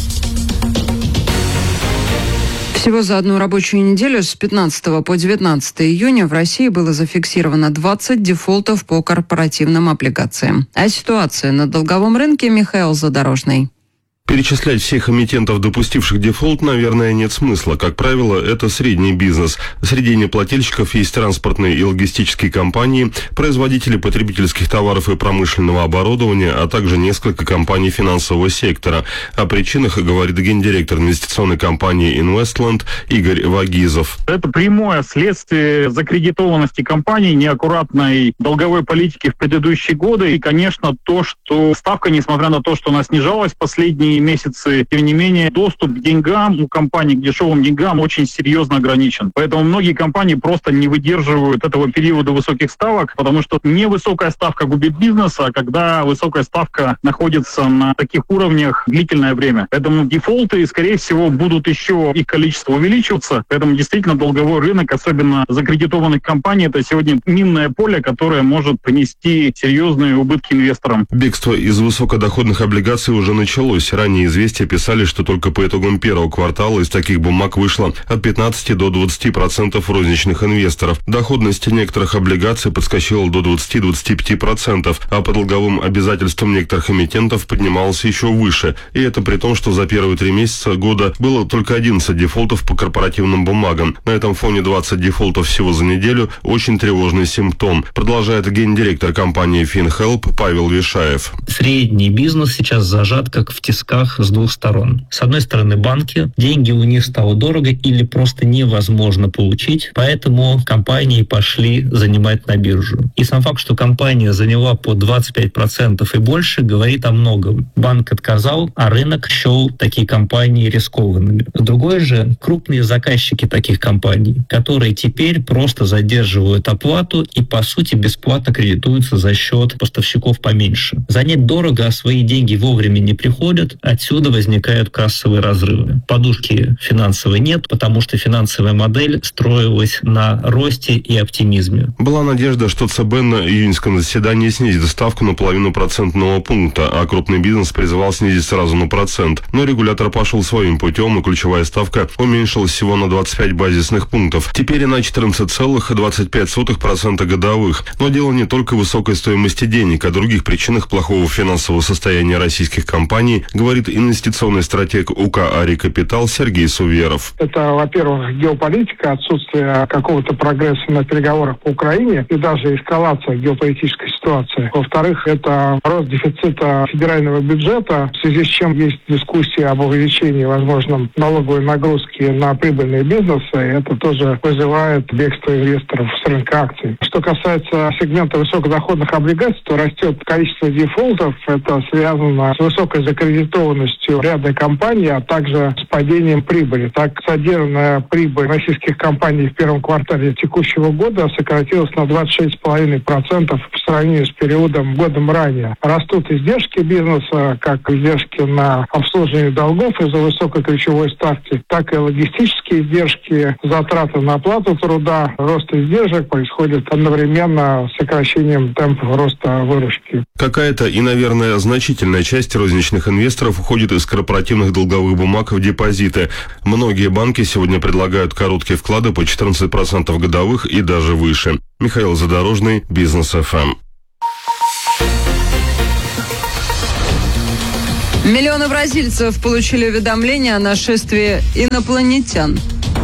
Всего за одну рабочую неделю с 15 по 19 июня в России было зафиксировано 20 дефолтов по корпоративным облигациям. А ситуация на долговом рынке Михаил Задорожный. Перечислять всех эмитентов, допустивших дефолт, наверное, нет смысла. Как правило, это средний бизнес. Среди неплательщиков есть транспортные и логистические компании, производители потребительских товаров и промышленного оборудования, а также несколько компаний финансового сектора. О причинах говорит гендиректор инвестиционной компании «Инвестленд» Игорь Вагизов. Это прямое следствие закредитованности компаний, неаккуратной долговой политики в предыдущие годы и, конечно, то, что ставка, несмотря на то, что она снижалась последние месяцы, тем не менее, доступ к деньгам у компаний, к дешевым деньгам очень серьезно ограничен. Поэтому многие компании просто не выдерживают этого периода высоких ставок, потому что невысокая ставка губит бизнес, а когда высокая ставка находится на таких уровнях длительное время. Поэтому дефолты, скорее всего, будут еще, их количество увеличиваться. Поэтому действительно долговой рынок, особенно закредитованных компаний, это сегодня минное поле, которое может принести серьезные убытки инвесторам. Бегство из высокодоходных облигаций уже началось. Ранее «Известия» писали, что только по итогам первого квартала из таких бумаг вышло от 15 до 20% розничных инвесторов. Доходность некоторых облигаций подскочила до 20-25%, а по долговым обязательствам некоторых эмитентов поднималась еще выше. И это при том, что за первые 3 месяца года было только 11 дефолтов по корпоративным бумагам. На этом фоне 20 дефолтов всего за неделю – очень тревожный симптом, продолжает гендиректор компании FinHelp Павел Вишаев. Средний бизнес сейчас зажат как в тисках с двух сторон. С одной стороны, банки. Деньги у них стало дорого или просто невозможно получить, поэтому компании пошли занимать на биржу. И сам факт, что компания заняла по 25% и больше, говорит о многом. Банк отказал, а рынок счел такие компании рискованными. Другое же, крупные заказчики таких компаний, которые теперь просто задерживают оплату и, по сути, бесплатно кредитуются за счет поставщиков поменьше. Занять дорого, а свои деньги вовремя не приходят. Отсюда возникают кассовые разрывы. Подушки финансовой нет, потому что финансовая модель строилась на росте и оптимизме. Была надежда, что ЦБ на июньском заседании снизит ставку на 0,5% пункта, а крупный бизнес призывал снизить сразу на 1%. Но регулятор пошел своим путем, и ключевая ставка уменьшилась всего на 25 базисных пунктов. Теперь на 14,25% годовых. Но дело не только в высокой стоимости денег, о других причинах плохого финансового состояния российских компаний говорит говорит инвестиционный стратег УК «Ари Капитал» Сергей Суверов. Это, во-первых, геополитика, отсутствие какого-то прогресса на переговорах по Украине и даже эскалация геополитической ситуации. Во-вторых, это рост дефицита федерального бюджета, в связи с чем есть дискуссия об увеличении, возможном, налоговой нагрузки на прибыльные бизнесы. Это тоже вызывает бегство инвесторов с рынка акций. Что касается сегмента высокодоходных облигаций, то растет количество дефолтов. Это связано с высокой закредитованностью ряда компаний, а также с падением прибыли. Так, содержанная прибыль российских компаний в первом квартале текущего года сократилась на 26,5% по сравнению с периодом годом ранее. Растут издержки бизнеса, как издержки на обслуживание долгов из-за высокой ключевой ставки, так и логистические издержки, затраты на оплату труда. Рост издержек происходит одновременно с сокращением темпов роста выручки. Какая-то и, наверное, значительная часть розничных инвесторов уходит из корпоративных долговых бумаг в депозиты. Многие банки сегодня предлагают короткие вклады по 14% годовых и даже выше. Михаил Задорожный, Бизнес ФМ. Миллионы бразильцев получили уведомления о нашествии инопланетян.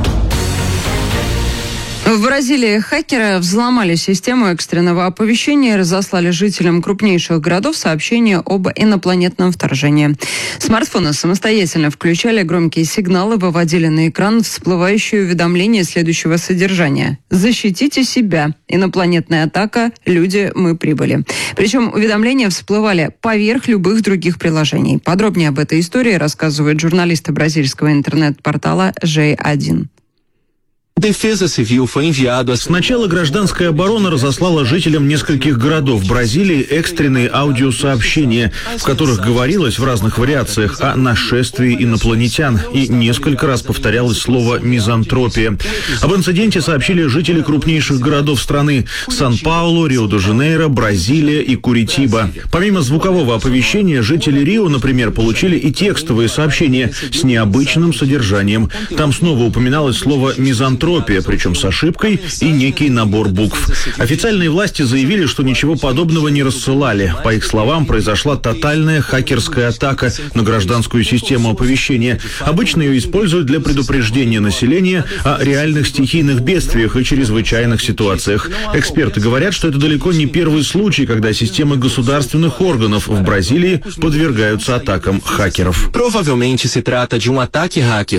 В Бразилии хакеры взломали систему экстренного оповещения и разослали жителям крупнейших городов сообщения об инопланетном вторжении. Смартфоны самостоятельно включали громкие сигналы, выводили на экран всплывающие уведомления следующего содержания. «Защитите себя. Инопланетная атака. Люди, мы прибыли». Причем уведомления всплывали поверх любых других приложений. Подробнее об этой истории рассказывают журналисты бразильского интернет-портала G1. Сначала гражданская оборона разослала жителям нескольких городов Бразилии экстренные аудиосообщения, в которых говорилось в разных вариациях о нашествии инопланетян, и несколько раз повторялось слово «мизантропия». Об инциденте сообщили жители крупнейших городов страны – Сан-Паулу, Рио-де-Жанейро, Бразилия и Куритиба. Помимо звукового оповещения, жители Рио, например, получили и текстовые сообщения с необычным содержанием. Там снова упоминалось слово «мизантропия», причем с ошибкой и некий набор букв. Официальные власти заявили, что ничего подобного не рассылали. По их словам, произошла тотальная хакерская атака на гражданскую систему оповещения. Обычно ее используют для предупреждения населения о реальных стихийных бедствиях и чрезвычайных ситуациях. Эксперты говорят, что это далеко не первый случай, когда системы государственных органов в Бразилии подвергаются атакам хакеров. Provavelmente se trata de ataque hacker.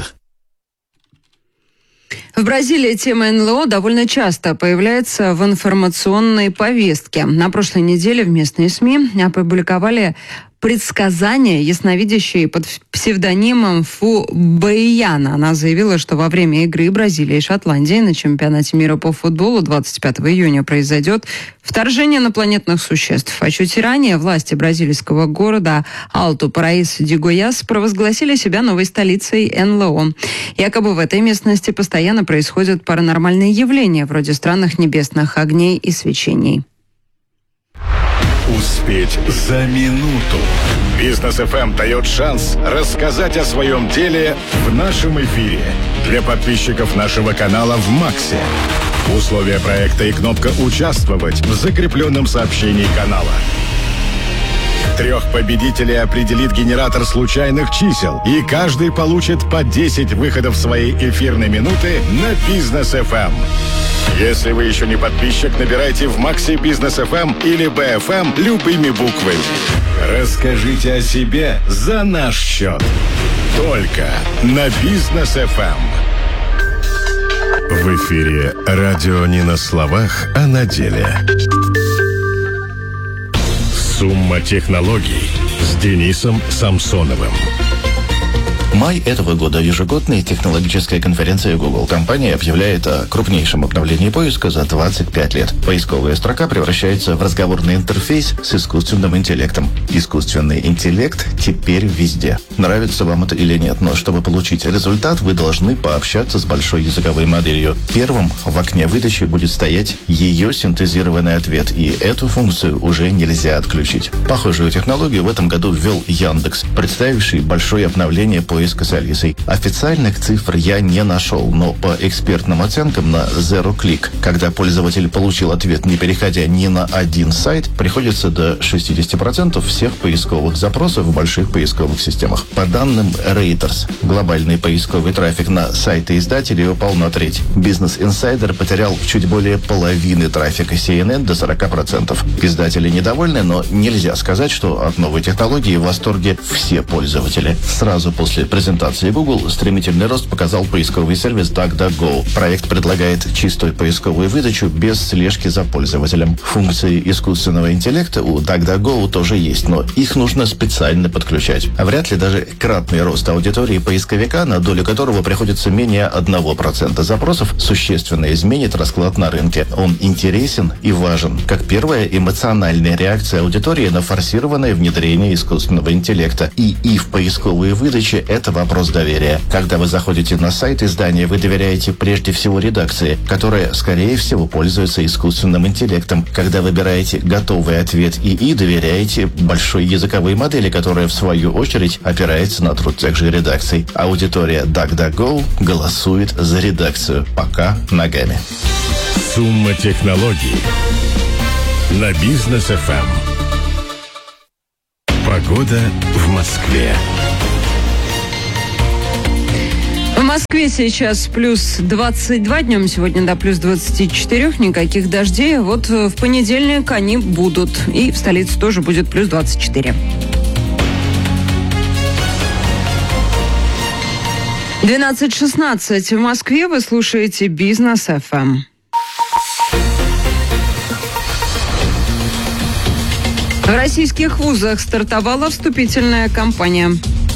В Бразилии тема НЛО довольно часто появляется в информационной повестке. На прошлой неделе в местные СМИ опубликовали предсказания ясновидящей под псевдонимом Фу Бэйяна. Она заявила, что во время игры Бразилии и Шотландии на чемпионате мира по футболу 25 июня произойдет вторжение инопланетных существ. А чуть ранее власти бразильского города Алту-Параис-де-Гояс провозгласили себя новой столицей НЛО. Якобы в этой местности постоянно происходят паранормальные явления, вроде странных небесных огней и свечений. Успеть за минуту. Бизнес ФМ дает шанс рассказать о своем деле в нашем эфире. Для подписчиков нашего канала в Максе. Условия проекта и кнопка «Участвовать» в закрепленном сообщении канала. 3 победителей определит генератор случайных чисел, и каждый получит по 10 выходов своей эфирной минуты на Бизнес ФМ. Если вы еще не подписчик, набирайте в Максе Бизнес ФМ или БФМ любыми буквами. Расскажите о себе за наш счет. Только на Бизнес ФМ. В эфире радио не на словах, а на деле. Сумма технологий с Денисом Самсоновым. Май этого года – ежегодная технологическая конференция Google. Компания объявляет о крупнейшем обновлении поиска за 25 лет. Поисковая строка превращается в разговорный интерфейс с искусственным интеллектом. Искусственный интеллект теперь везде. Нравится вам это или нет, но чтобы получить результат, вы должны пообщаться с большой языковой моделью. Первым в окне выдачи будет стоять ее синтезированный ответ, и эту функцию уже нельзя отключить. Похожую технологию в этом году ввел Яндекс, представивший большое обновление поиска поиска с Алисой. Официальных цифр я не нашел, но по экспертным оценкам на ZeroClick, когда пользователь получил ответ, не переходя ни на один сайт, приходится до 60% всех поисковых запросов в больших поисковых системах. По данным Reuters, глобальный поисковый трафик на сайты издателей упал на треть. Business Insider потерял чуть более половины трафика CNN до 40%. Издатели недовольны, но нельзя сказать, что от новой технологии в восторге все пользователи. Сразу после презентации Google стремительный рост показал поисковый сервис DuckDuckGo. Проект предлагает чистую поисковую выдачу без слежки за пользователем. Функции искусственного интеллекта у DuckDuckGo тоже есть, но их нужно специально подключать. Вряд ли даже кратный рост аудитории поисковика, на долю которого приходится менее 1% запросов, существенно изменит расклад на рынке. Он интересен и важен, как первая эмоциональная реакция аудитории на форсированное внедрение искусственного интеллекта. И в поисковой выдаче это вопрос доверия. Когда вы заходите на сайт издания, вы доверяете прежде всего редакции, которая, скорее всего, пользуется искусственным интеллектом. Когда выбираете готовый ответ ИИ, доверяете большой языковой модели, которая, в свою очередь, опирается на труд тех же редакций. Аудитория DuckDuckGo голосует за редакцию, пока ногами. Сумма технологий на Бизнес ФМ. Погода в Москве. В Москве сейчас плюс 22, днем сегодня до плюс 24, никаких дождей. Вот в понедельник они будут. И в столице тоже будет плюс 24. 12:16 в Москве. Вы слушаете Бизнес ФМ. В российских вузах стартовала вступительная кампания.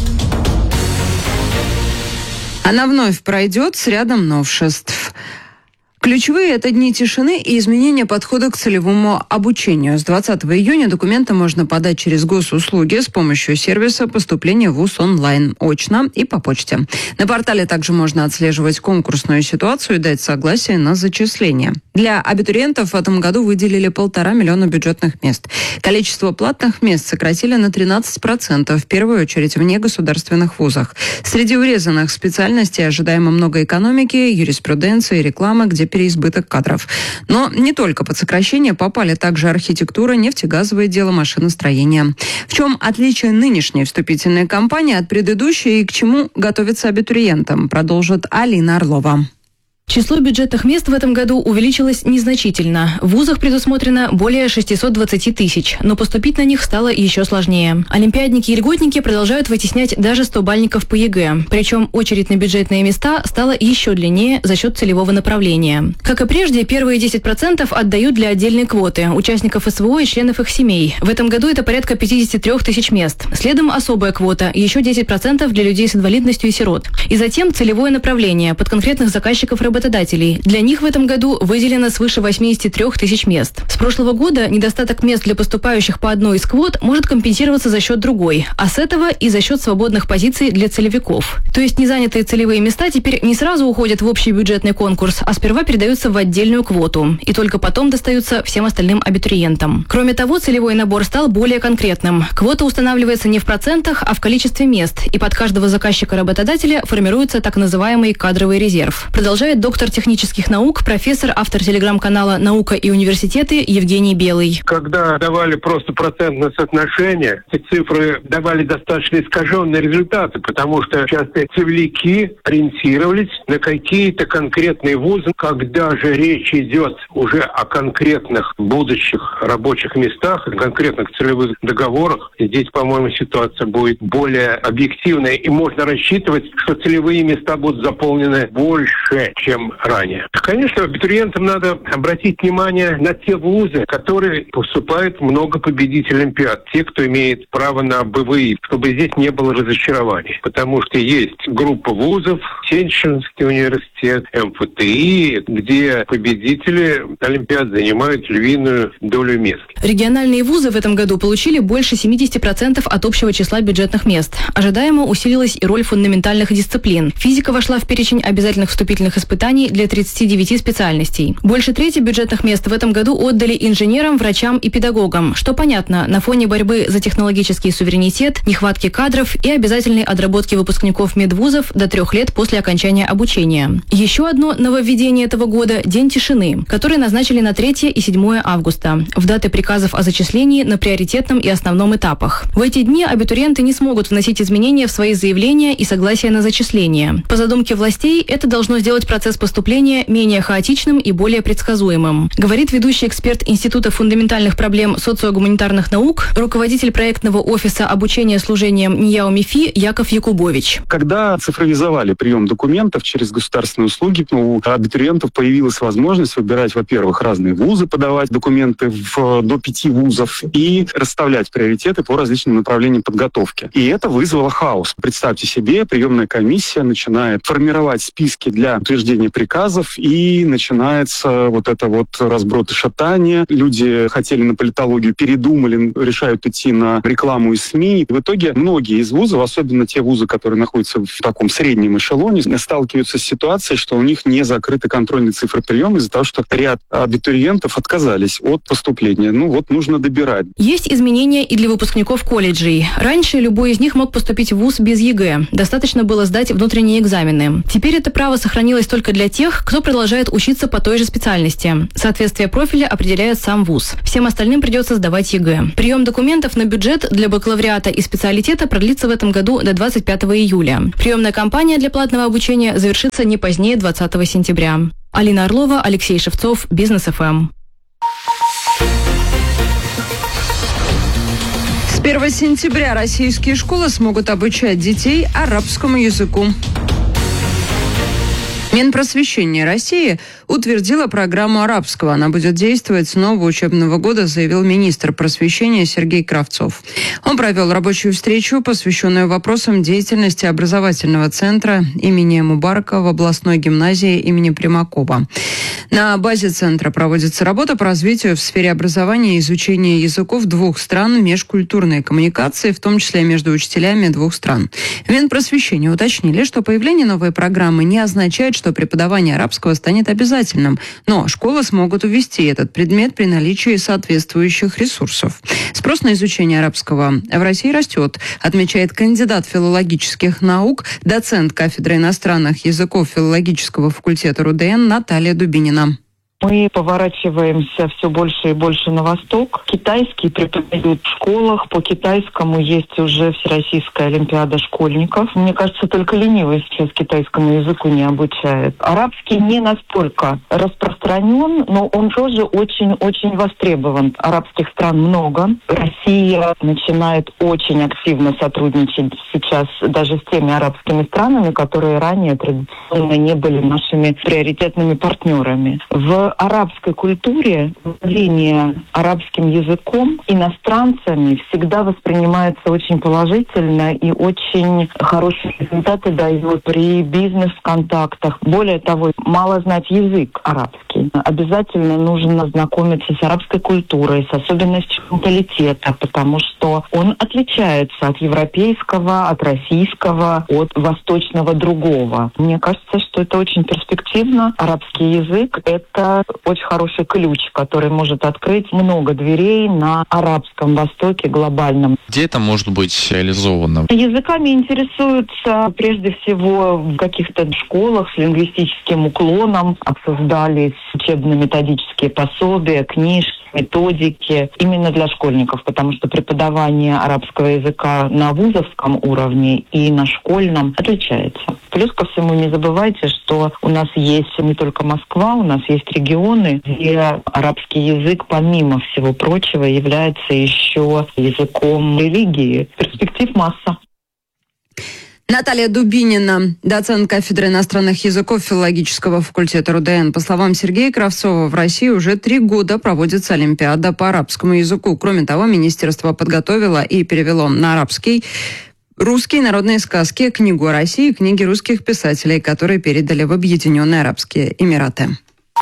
Она вновь пройдет с рядом новшеств. Ключевые – это дни тишины и изменение подхода к целевому обучению. С 20 июня документы можно подать через госуслуги с помощью сервиса поступления в вуз онлайн, очно и по почте. На портале также можно отслеживать конкурсную ситуацию и дать согласие на зачисление. Для абитуриентов в этом году выделили 1,5 миллиона бюджетных мест. Количество платных мест сократили на 13%, в первую очередь в негосударственных вузах. Среди урезанных специальностей ожидаемо много экономики, юриспруденции, рекламы, где переизбыток кадров. Но не только под сокращение попали также архитектура, нефтегазовое дело, машиностроение. В чем отличие нынешней вступительной кампании от предыдущей и к чему готовиться абитуриентам, продолжит Алина Орлова. Число бюджетных мест в этом году увеличилось незначительно. В вузах предусмотрено более 620 тысяч, но поступить на них стало еще сложнее. Олимпиадники и льготники продолжают вытеснять даже 100-бальников по ЕГЭ. Причем очередь на бюджетные места стала еще длиннее за счет целевого направления. Как и прежде, первые 10% отдают для отдельной квоты – участников СВО и членов их семей. В этом году это порядка 53 тысяч мест. Следом особая квота – еще 10% для людей с инвалидностью и сирот. И затем целевое направление под конкретных заказчиков работодателей. Для них в этом году выделено свыше 83 тысяч мест. С прошлого года недостаток мест для поступающих по одной из квот может компенсироваться за счет другой, а с этого и за счет свободных позиций для целевиков. То есть незанятые целевые места теперь не сразу уходят в общий бюджетный конкурс, а сперва передаются в отдельную квоту, и только потом достаются всем остальным абитуриентам. Кроме того, целевой набор стал более конкретным. Квота устанавливается не в процентах, а в количестве мест, и под каждого заказчика-работодателя формируется так называемый кадровый резерв. Продолжает доктор технических наук, профессор, автор телеграм-канала «Наука и университеты» Евгений Белый. Когда давали просто процентное соотношение, эти цифры давали достаточно искаженные результаты, потому что часто целевики ориентировались на какие-то конкретные вузы. Когда же речь идет уже о конкретных будущих рабочих местах, о конкретных целевых договорах, здесь, по-моему, ситуация будет более объективная, и можно рассчитывать, что целевые места будут заполнены больше, чем ранее. Конечно, абитуриентам надо обратить внимание на те вузы, которые поступают много победителей Олимпиад, те, кто имеет право на БВИ, чтобы здесь не было разочарований. Потому что есть группа вузов, Сенчинский университет, МФТИ, где победители Олимпиад занимают львиную долю мест. Региональные вузы в этом году получили больше 70% от общего числа бюджетных мест. Ожидаемо усилилась и роль фундаментальных дисциплин. Физика вошла в перечень обязательных вступительных испытаний испытаний для 39 специальностей. Больше трети бюджетных мест в этом году отдали инженерам, врачам и педагогам, что понятно на фоне борьбы за технологический суверенитет, нехватки кадров и обязательной отработки выпускников медвузов до 3 лет после окончания обучения. Еще одно нововведение этого года – День тишины, который назначили на 3 и 7 августа, в даты приказов о зачислении на приоритетном и основном этапах. В эти дни абитуриенты не смогут вносить изменения в свои заявления и согласия на зачисление. По задумке властей, это должно сделать процесс поступления менее хаотичным и более предсказуемым, говорит ведущий эксперт Института фундаментальных проблем социогуманитарных наук, руководитель проектного офиса обучения служением НИЯО МИФИ Яков Якубович. Когда цифровизовали прием документов через государственные услуги, у абитуриентов появилась возможность выбирать, во-первых, разные вузы, подавать документы до 5 вузов и расставлять приоритеты по различным направлениям подготовки. И это вызвало хаос. Представьте себе, приемная комиссия начинает формировать списки для утверждения приказов, и начинается вот это вот разброд и шатание. Люди хотели на политологию, передумали, решают идти на рекламу и СМИ. В итоге многие из вузов, особенно те вузы, которые находятся в таком среднем эшелоне, сталкиваются с ситуацией, что у них не закрыты контрольные цифры приема из-за того, что ряд абитуриентов отказались от поступления. Нужно добирать. Есть изменения и для выпускников колледжей. Раньше любой из них мог поступить в вуз без ЕГЭ. Достаточно было сдать внутренние экзамены. Теперь это право сохранилось только для тех, кто продолжает учиться по той же специальности. Соответствие профиля определяет сам вуз. Всем остальным придется сдавать ЕГЭ. Прием документов на бюджет для бакалавриата и специалитета продлится в этом году до 25 июля. Приемная кампания для платного обучения завершится не позднее 20 сентября. Алина Орлова, Алексей Шевцов, Бизнес ФМ. С 1 сентября российские школы смогут обучать детей арабскому языку. Минпросвещение России утвердила программу арабского. Она будет действовать с нового учебного года, заявил министр просвещения Сергей Кравцов. Он провел рабочую встречу, посвященную вопросам деятельности образовательного центра имени Мубарака в областной гимназии имени Примакова. На базе центра проводится работа по развитию в сфере образования и изучения языков 2 стран, межкультурной коммуникации, в том числе между учителями 2 стран. В Минпросвещении уточнили, что появление новой программы не означает, что преподавание арабского станет обязательным, но школы смогут ввести этот предмет при наличии соответствующих ресурсов. Спрос на изучение арабского в России растет, отмечает кандидат филологических наук, доцент кафедры иностранных языков филологического факультета РУДН Наталья Дубинина. Мы поворачиваемся все больше и больше на восток. Китайский преподают в школах. По китайскому есть уже Всероссийская олимпиада школьников. Мне кажется, только ленивый сейчас китайскому языку не обучает. Арабский не настолько распространен, но он тоже очень-очень востребован. Арабских стран много. Россия начинает очень активно сотрудничать сейчас даже с теми арабскими странами, которые ранее традиционно не были нашими приоритетными партнерами. В арабской культуре владение арабским языком иностранцами всегда воспринимается очень положительно и очень хорошие результаты дает при бизнес-контактах. Более того, мало знать язык арабский. Обязательно нужно знакомиться с арабской культурой, с особенностями менталитета, потому что он отличается от европейского, от российского, от восточного другого. Мне кажется, что это очень перспективно. Арабский язык — это очень хороший ключ, который может открыть много дверей на Арабском Востоке глобальном. Где это может быть реализовано? Языками интересуются прежде всего в каких-то школах с лингвистическим уклоном. Обсуждались учебно-методические пособия, книжки, методики именно для школьников, потому что преподавание арабского языка на вузовском уровне и на школьном отличается. Плюс ко всему не забывайте, что у нас есть не только Москва, у нас есть регионы, где арабский язык, помимо всего прочего, является еще языком религии. Перспектив масса. Наталья Дубинина, доцент кафедры иностранных языков филологического факультета РУДН. По словам Сергея Кравцова, в России уже 3 года проводится Олимпиада по арабскому языку. Кроме того, министерство подготовило и перевело на арабский русские народные сказки, книгу о России и книги русских писателей, которые передали в Объединенные Арабские Эмираты.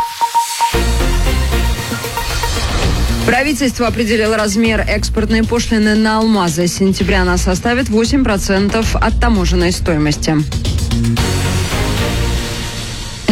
Правительство определило размер экспортной пошлины на алмазы. С сентября она составит 8% от таможенной стоимости.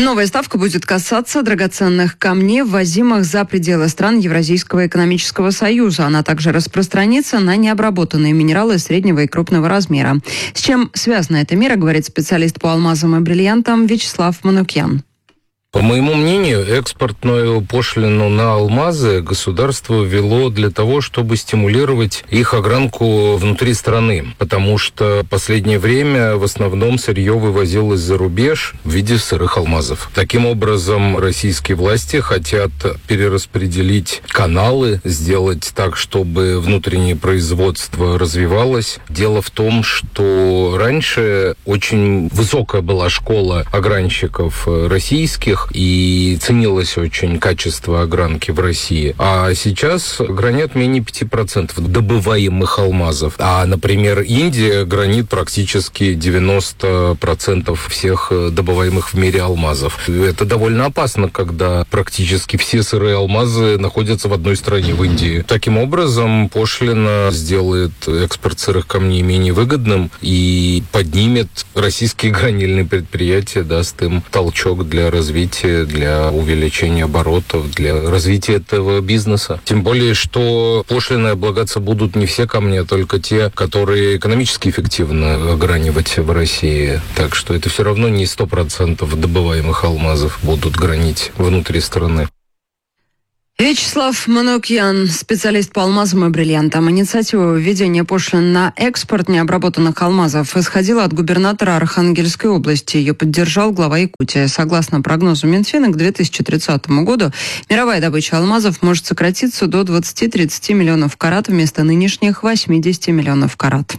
Новая ставка будет касаться драгоценных камней, ввозимых за пределы стран Евразийского экономического союза. Она также распространится на необработанные минералы среднего и крупного размера. С чем связана эта мера, говорит специалист по алмазам и бриллиантам Вячеслав Манукян. По моему мнению, экспортную пошлину на алмазы государство ввело для того, чтобы стимулировать их огранку внутри страны, потому что в последнее время в основном сырье вывозилось за рубеж в виде сырых алмазов. Таким образом, российские власти хотят перераспределить каналы, сделать так, чтобы внутреннее производство развивалось. Дело в том, что раньше очень высокая была школа огранщиков российских, и ценилось очень качество огранки в России. А сейчас гранят менее 5% добываемых алмазов. А, например, Индия гранит практически 90% всех добываемых в мире алмазов. Это довольно опасно, когда практически все сырые алмазы находятся в одной стране, в Индии. Таким образом, пошлина сделает экспорт сырых камней менее выгодным и поднимет российские гранильные предприятия, даст им толчок для развития, для увеличения оборотов, для развития этого бизнеса. Тем более, что пошлиной облагаться будут не все камни, а только те, которые экономически эффективно огранивать в России. Так что это все равно не 100% добываемых алмазов будут гранить внутри страны. Вячеслав Манукян, специалист по алмазам и бриллиантам. Инициатива введения пошлин на экспорт необработанных алмазов исходила от губернатора Архангельской области. Ее поддержал глава Якутии. Согласно прогнозу Минфина, к 2030 году мировая добыча алмазов может сократиться до 20-30 миллионов карат вместо нынешних 80 миллионов карат.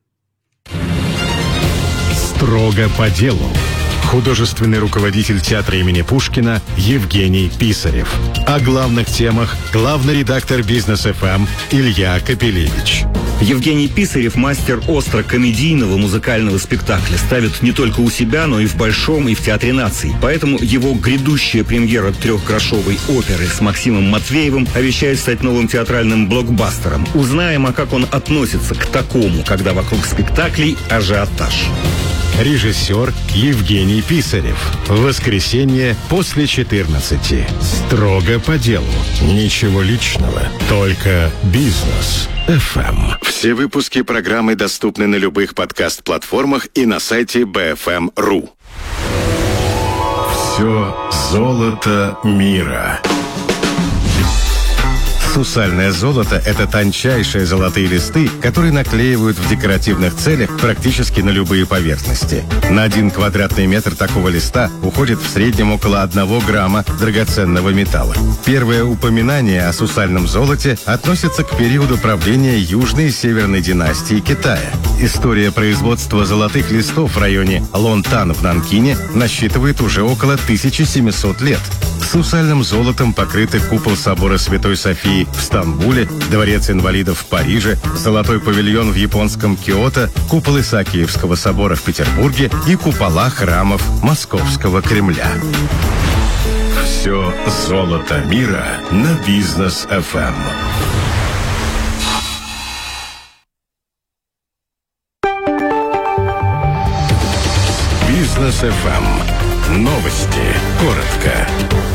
Строго по делу. Художественный руководитель театра имени Пушкина Евгений Писарев. О главных темах главный редактор «Бизнес ФМ» Илья Капелевич. Евгений Писарев – мастер остро-комедийного музыкального спектакля. Ставит не только у себя, но и в Большом, и в Театре наций. Поэтому его грядущая премьера трехгрошовой оперы с Максимом Матвеевым обещает стать новым театральным блокбастером. Узнаем, а как он относится к такому, когда вокруг спектаклей ажиотаж. Режиссер Евгений Писарев. В воскресенье после 14. Строго по делу. Ничего личного. Только бизнес. ФМ. Все выпуски программы доступны на любых подкаст-платформах и на сайте BFM.ru. Все золото мира. Сусальное золото – это тончайшие золотые листы, которые наклеивают в декоративных целях практически на любые поверхности. На 1 квадратный метр такого листа уходит в среднем около 1 грамма драгоценного металла. Первое упоминание о сусальном золоте относится к периоду правления Южной и Северной династии Китая. История производства золотых листов в районе Лонтан в Нанкине насчитывает уже около 1700 лет. Сусальным золотом покрыты купол собора Святой Софии в Стамбуле, дворец инвалидов в Париже, золотой павильон в японском Киото, купол Исаакиевского собора в Петербурге и купола храмов Московского Кремля. Все золото мира на Бизнес ФМ. Бизнес ФМ. Новости. Коротко.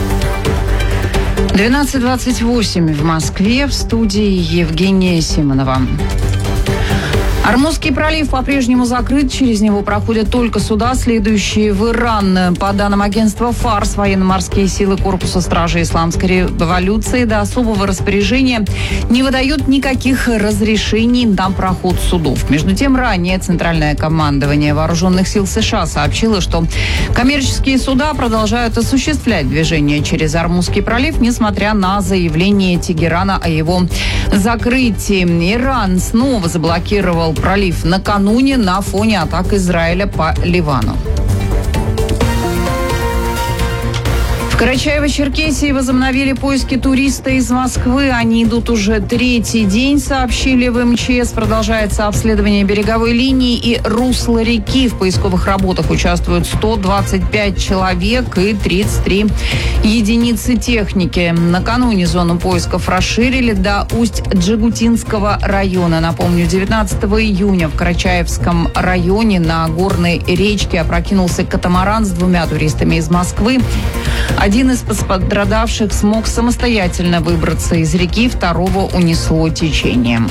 12:28 в Москве, в студии Евгения Симонова. Ормузский пролив по-прежнему закрыт. Через него проходят только суда, следующие в Иран. По данным агентства ФАРС, военно-морские силы Корпуса стражи Исламской революции до особого распоряжения не выдают никаких разрешений на проход судов. Между тем, ранее Центральное командование Вооруженных сил США сообщило, что коммерческие суда продолжают осуществлять движение через Ормузский пролив, несмотря на заявление Тегерана о его закрытии. Иран снова заблокировал пролив накануне на фоне атак Израиля по Ливану. В Карачаево-Черкесии возобновили поиски туриста из Москвы. Они идут уже третий день, сообщили в МЧС. Продолжается обследование береговой линии и русла реки. В поисковых работах участвуют 125 человек и 33 единицы техники. Накануне зону поисков расширили до Усть-Джигутинского района. Напомню, 19 июня в Карачаевском районе на горной речке опрокинулся катамаран с 2 туристами из Москвы. Один из пострадавших смог самостоятельно выбраться из реки, второго унесло течением.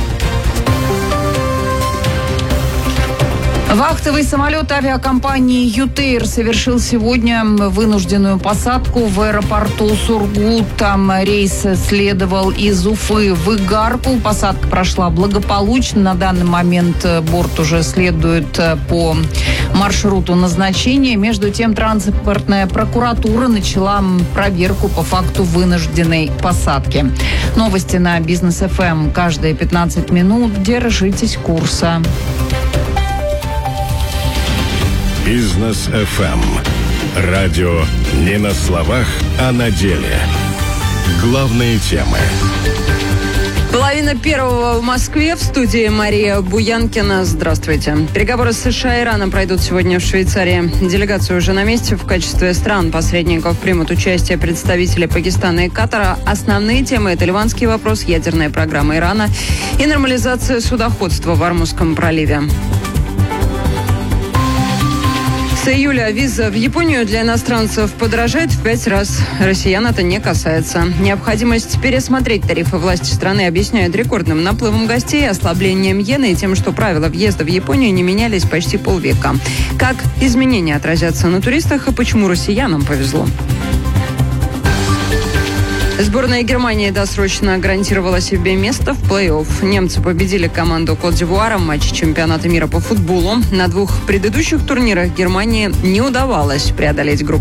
Вахтовый самолет авиакомпании «Ютейр» совершил сегодня вынужденную посадку в аэропорту Сургут. Там рейс следовал из Уфы в Игарку. Посадка прошла благополучно. На данный момент борт уже следует по маршруту назначения. Между тем, транспортная прокуратура начала проверку по факту вынужденной посадки. Новости на Бизнес ФМ каждые 15 минут. Держитесь курса. Бизнес ФМ. Радио не на словах, а на деле. Главные темы. 1:30 в Москве. В студии Мария Буянкина. Здравствуйте. Переговоры с США и Ираном пройдут сегодня в Швейцарии. Делегация уже на месте. В качестве стран-посредников примут участие представители Пакистана и Катара. Основные темы – это ливанский вопрос, ядерная программа Ирана и нормализация судоходства в Ормузском проливе. С июля виза в Японию для иностранцев подорожает в 5 раз. Россиян это не касается. Необходимость пересмотреть тарифы власти страны объясняют рекордным наплывом гостей, ослаблением иены и тем, что правила въезда в Японию не менялись почти полвека. Как изменения отразятся на туристах и почему россиянам повезло? Сборная Германии досрочно гарантировала себе место в плей-офф. Немцы победили команду Кот-д'Ивуара в матче чемпионата мира по футболу. На 2 предыдущих турнирах Германии не удавалось преодолеть группу